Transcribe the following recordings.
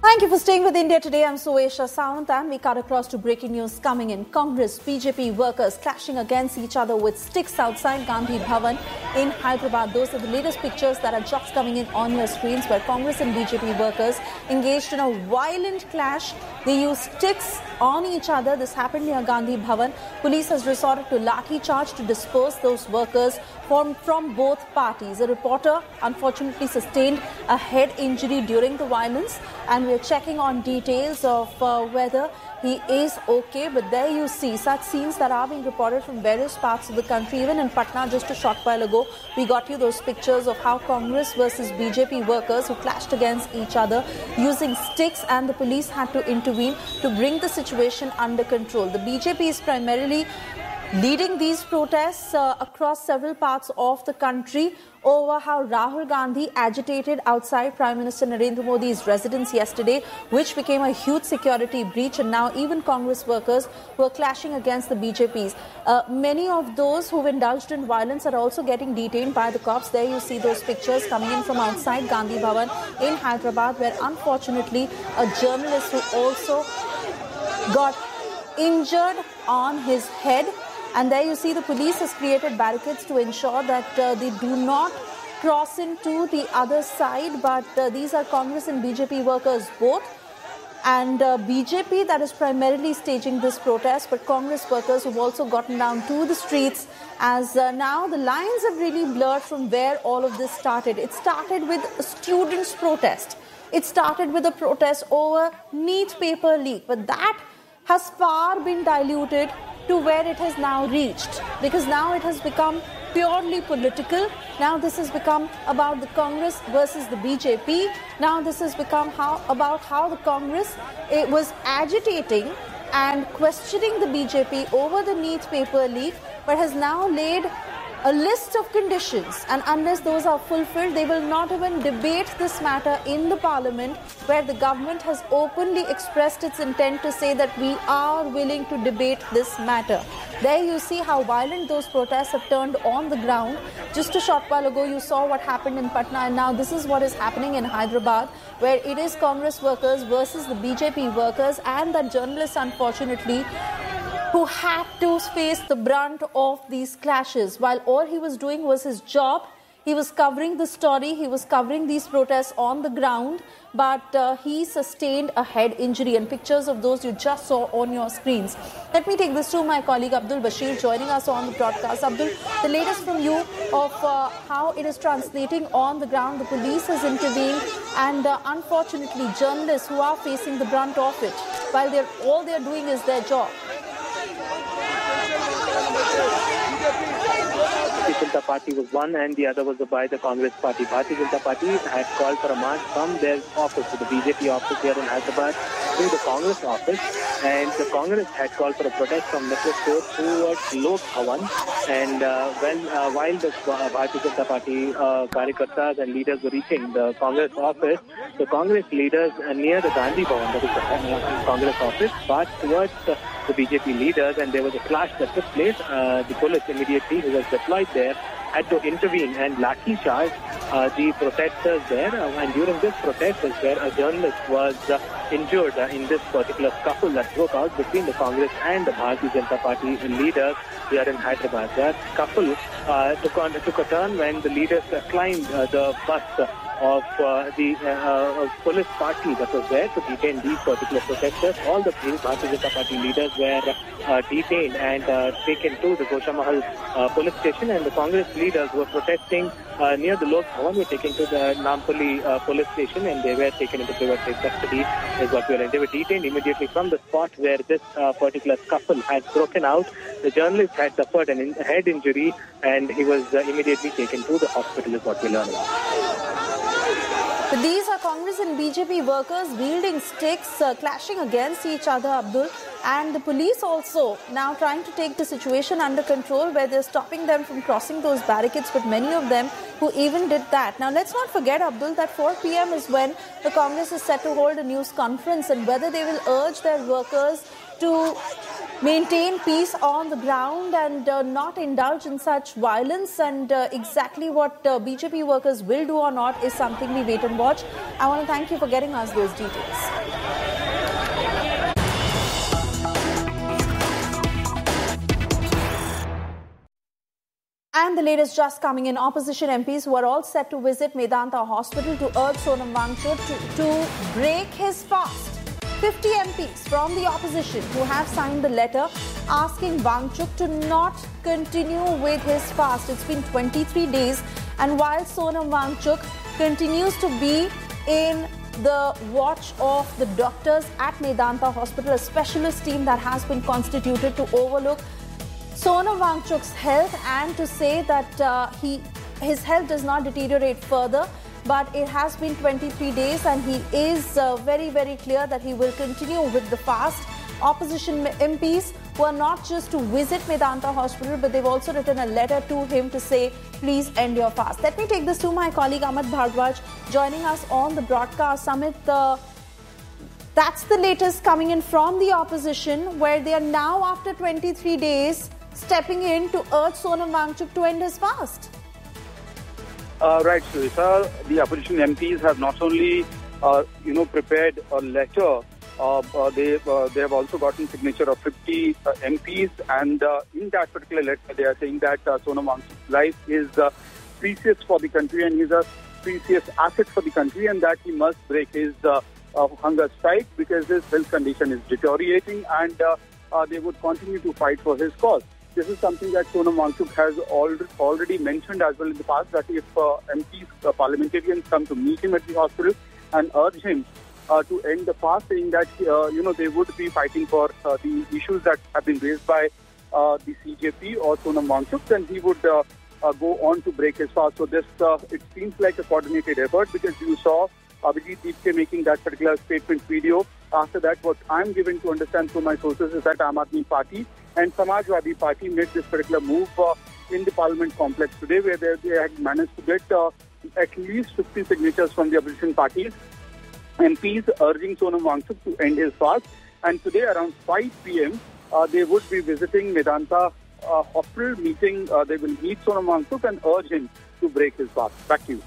Thank you for staying with India Today. I'm Suesha Sawant and we cut across to breaking news coming in. Congress, BJP workers clashing against each other with sticks outside Gandhi Bhavan in Hyderabad. Those are the latest pictures that are just coming in on your screens where Congress and BJP workers engaged in a violent clash. They used sticks on each other. This happened near Gandhi Bhavan. Police has resorted to lathi charge to disperse those workers from both parties. A reporter unfortunately sustained a head injury during the violence, and we're checking on details of whether he is okay. But there you see such scenes that are being reported from various parts of the country. Even in Patna just a short while ago, we got you those pictures of how Congress versus BJP workers who clashed against each other using sticks, and the police had to intervene to bring the situation under control. The BJP is primarily leading these protests across several parts of the country over how Rahul Gandhi agitated outside Prime Minister Narendra Modi's residence yesterday, which became a huge security breach, and now even Congress workers were clashing against the BJPs. Many of those who've indulged in violence are also getting detained by the cops. There you see those pictures coming in from outside Gandhi Bhavan in Hyderabad, where unfortunately a journalist who also got injured on his head. And there you see the police has created barricades to ensure that they do not cross into the other side. But these are Congress and BJP workers both. And BJP that is primarily staging this protest, but Congress workers who've also gotten down to the streets, as now the lines have really blurred from where all of this started. It started with a students' protest. It started with a protest over NEET paper leak. But that has far been diluted to where it has now reached, because now it has become purely political. Now this has become about the Congress versus the BJP. Now this has become about how the Congress was agitating and questioning the BJP over the NEET paper leak, but has now laid a list of conditions, and unless those are fulfilled, they will not even debate this matter in the parliament, where the government has openly expressed its intent to say that we are willing to debate this matter. There you see how violent those protests have turned on the ground. Just a short while ago, you saw what happened in Patna, and now this is what is happening in Hyderabad, where it is Congress workers versus the BJP workers, and that journalists, unfortunately, who had to face the brunt of these clashes. While all he was doing was his job, he was covering the story, he was covering these protests on the ground, but he sustained a head injury, and pictures of those you just saw on your screens. Let me take this to my colleague Abdul Bashir joining us on the broadcast. Abdul, the latest from you of how it is translating on the ground. The police has intervened, and unfortunately journalists who are facing the brunt of it, while all they're doing is their job. Bharatiya Janata Party was one, and the other was by the Congress Party. Bharatiya Janata Party had called for a march from their office, to the BJP office here in Hyderabad, to the Congress office, and the Congress had called for a protest from Necklace Court towards Lok Bhavan. And while the Bharatiya Janata Party Karyakartas and leaders were reaching the Congress office, the Congress leaders near the Gandhi Bhavan, that is the Congress office, passed towards the BJP leaders, and there was a clash that took place. The police immediately, who was deployed there, had to intervene and lathi charge the protesters there. And during this protest is where a journalist was injured in this particular scuffle that broke out between the Congress and the Bharatiya Janata Party leaders here in Hyderabad. That scuffle took a turn when the leaders climbed the bus of the police party that was there to detain these particular protesters. All the Bharatiya Janata Party leaders were detained and taken to the Gosha Mahal police station, and the Congress leaders were protesting near the Lok Bhavan were taken to the Nampally police station, and they were taken into private custody is what we are. They were detained immediately from the spot where this particular scuffle had broken out. The journalist had suffered a head injury, and he was immediately taken to the hospital is what we learned. But these are Congress and BJP workers wielding sticks, clashing against each other, Abdul. And the police also now trying to take the situation under control, where they're stopping them from crossing those barricades, but many of them who even did that. Now, let's not forget, Abdul, that 4 p.m. is when the Congress is set to hold a news conference, and whether they will urge their workers to maintain peace on the ground and not indulge in such violence. And exactly what BJP workers will do or not is something we wait and watch. I want to thank you for getting us those details. And the latest just coming in, opposition MPs who are all set to visit Medanta Hospital to urge Sonam Wangchuk to break his fast. 50 MPs from the opposition who have signed the letter asking Wangchuk to not continue with his fast. It's been 23 days, and while Sonam Wangchuk continues to be in the watch of the doctors at Medanta Hospital, a specialist team that has been constituted to overlook Sonam Wangchuk's health and to say that his health does not deteriorate further. But it has been 23 days and he is very, very clear that he will continue with the fast. Opposition MPs who are not just to visit Medanta Hospital, but they've also written a letter to him to say, please end your fast. Let me take this to my colleague Amit Bhardwaj joining us on the broadcast. Amit, that's the latest coming in from the opposition, where they are now, after 23 days, stepping in to urge Sonam Wangchuk to end his fast. Right, Suisa. The opposition MPs have not only, prepared a letter. They have also gotten signature of 50 MPs, and in that particular letter, they are saying that Sonam Wangchuk's life is precious for the country, and he's a precious asset for the country, and that he must break his hunger strike because his health condition is deteriorating, and they would continue to fight for his cause. This is something that Sonam Wangchuk has already mentioned as well in the past, that if MPs, parliamentarians come to meet him at the hospital and urge him to end the fast, saying that, they would be fighting for the issues that have been raised by the CJP or Sonam Wangchuk, then he would go on to break his fast. So this, it seems like a coordinated effort, because you saw Abhijit Deepke making that particular statement video. After that, what I'm given to understand through my sources is that Aam Aadmi Party and Samajwadi Party made this particular move in the Parliament complex today, where they had managed to get at least 50 signatures from the opposition parties, MPs urging Sonam Wangchuk to end his fast. And today around 5 p.m., they would be visiting Medanta Hospital, they will meet Sonam Wangchuk and urge him to break his fast. Back to you.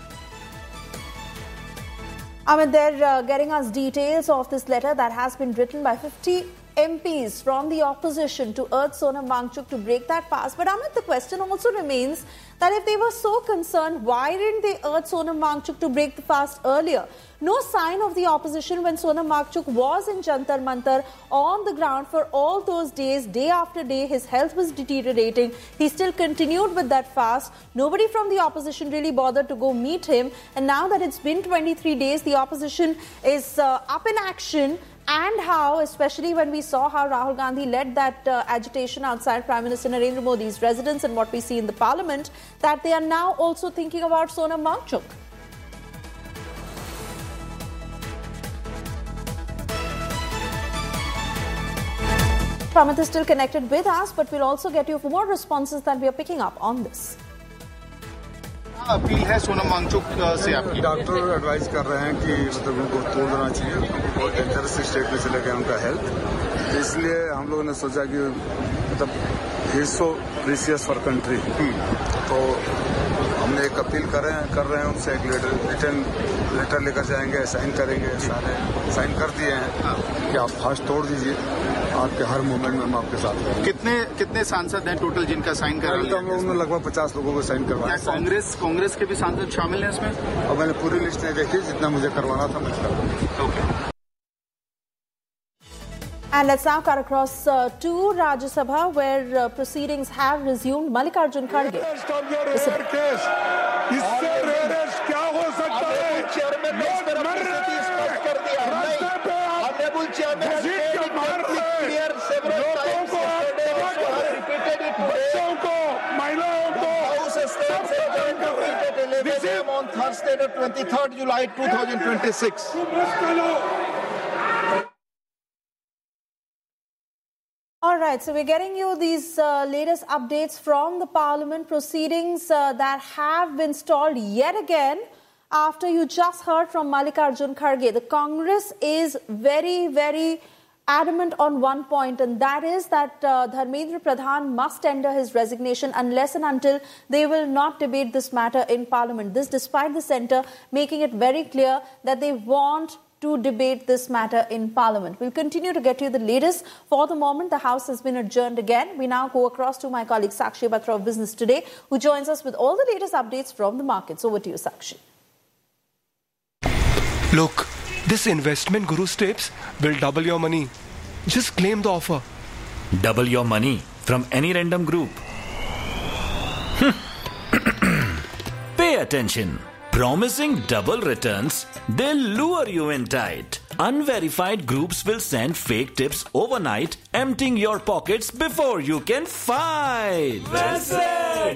I mean, they're getting us details of this letter that has been written by 50 MPs from the opposition to urge Sonam Wangchuk to break that fast. But Amit, the question also remains that if they were so concerned, why didn't they urge Sonam Wangchuk to break the fast earlier? No sign of the opposition when Sonam Wangchuk was in Jantar Mantar on the ground for all those days, day after day. His health was deteriorating. He still continued with that fast. Nobody from the opposition really bothered to go meet him. And now that it's been 23 days, the opposition is up in action. And how, especially when we saw how Rahul Gandhi led that agitation outside Prime Minister Narendra Modi's residence, and what we see in the parliament, that they are now also thinking about Sonam Wangchuk. Amit is still connected with us, but we'll also get you more responses that we are picking up on this. Appeal है सोनम वांगचुक से आपकी? Doctor advice कर रहे हैं कि मतलब उनको तोड़ देना चाहिए, बहुत डेंजरस स्टेट में चले गए उनका हेल्थ, इसलिए हम लोगों ने सोचा कि मतलब he is so precious for country, तो हमने एक अपील कर रहे हैं उनसे, एक रिटर्न लेटर लेकर जाएंगे, साइन करेंगे, सारे साइन कर दिए हैं कि आप फास्ट तोड़ दीजिए, आपके हर मूवमेंट में हम आपके साथ हैं। कितने सांसद हैं टोटल जिनका साइन करा लिया? हम लोगों ने लगभग 50 लोगों को साइन करवाया। कांग्रेस के भी सांसद शामिल हैं इसमें? अब मैंने पूरी लिस्ट नहीं देखी, जितना मुझे करवाना था मैं करवाया। Okay. And let's now cut across to Rajya Sabha, where proceedings have resumed. Mallikarjun Kharge. इससे रेयरेस्ट क्या हो सकता है? चेयरमैन ने इस तरह परिस्थिति स्पष्ट कर दिया है। Honourable chairman has made it clear several times yesterday, repeated it today. महिलाओं को House stands adjourned at 11 a.m. on Thursday, the 23rd July 2026. All right, so we're getting you these latest updates from the Parliament proceedings that have been stalled yet again after you just heard from Mallikarjun Kharge. The Congress is very, very adamant on one point, and that is that Dharmendra Pradhan must tender his resignation unless and until they will not debate this matter in Parliament. This despite the centre making it very clear that they want to debate this matter in Parliament. We'll continue to get you the latest. For the moment, the House has been adjourned again. We now go across to my colleague Sakshi Batra of Business Today, who joins us with all the latest updates from the markets. Over to you, Sakshi. Look, this investment Guru's tips will double your money. Just claim the offer. Double your money from any random group. Pay attention. Promising double returns, they'll lure you in tight. Unverified groups will send fake tips overnight, emptying your pockets before you can fight. Visit!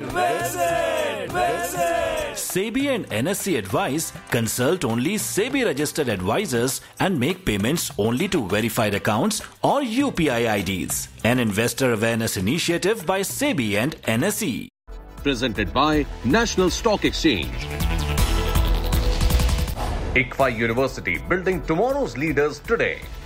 SEBI and NSE advise, consult only SEBI registered advisors and make payments only to verified accounts or UPI IDs. An investor awareness initiative by SEBI and NSE. Presented by National Stock Exchange. ICFA University, building tomorrow's leaders today.